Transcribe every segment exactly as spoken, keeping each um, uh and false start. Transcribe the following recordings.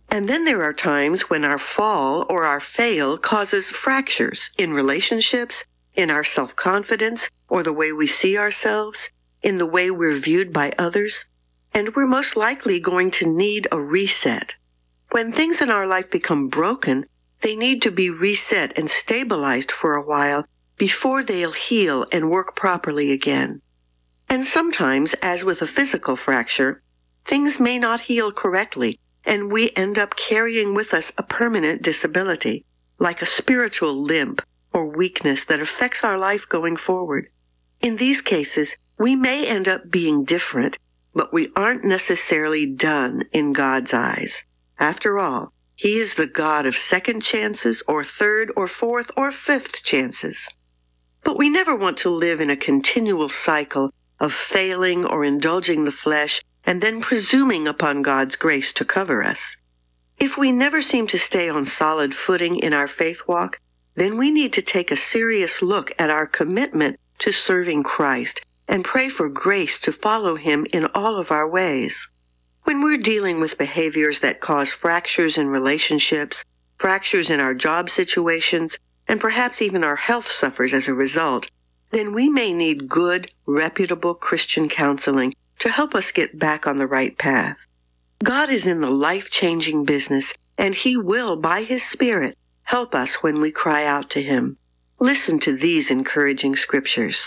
And then there are times when our fall or our fail causes fractures in relationships, in our self-confidence, or the way we see ourselves, in the way we're viewed by others, and we're most likely going to need a reset. When things in our life become broken, they need to be reset and stabilized for a while before they'll heal and work properly again. And sometimes, as with a physical fracture, things may not heal correctly, and we end up carrying with us a permanent disability, like a spiritual limp or weakness that affects our life going forward. In these cases, we may end up being different, but we aren't necessarily done in God's eyes. After all, He is the God of second chances or third or fourth or fifth chances. But we never want to live in a continual cycle of failing or indulging the flesh and then presuming upon God's grace to cover us. If we never seem to stay on solid footing in our faith walk, then we need to take a serious look at our commitment to serving Christ and pray for grace to follow Him in all of our ways. When we're dealing with behaviors that cause fractures in relationships, fractures in our job situations, and perhaps even our health suffers as a result, then we may need good, reputable Christian counseling to help us get back on the right path. God is in the life-changing business, and He will, by His Spirit, help us when we cry out to Him. Listen to these encouraging scriptures.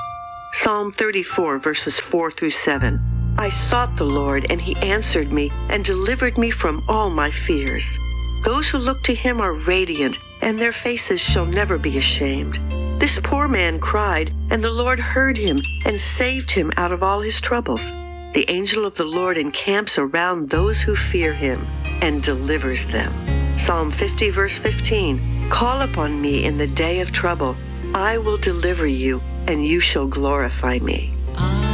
Psalm thirty-four, verses four through seven. I sought the Lord, and He answered me and delivered me from all my fears. Those who look to Him are radiant, and their faces shall never be ashamed. This poor man cried, and the Lord heard him and saved him out of all his troubles. The angel of the Lord encamps around those who fear Him and delivers them. Psalm fifty, verse fifteen. Call upon me in the day of trouble. I will deliver you, and you shall glorify me.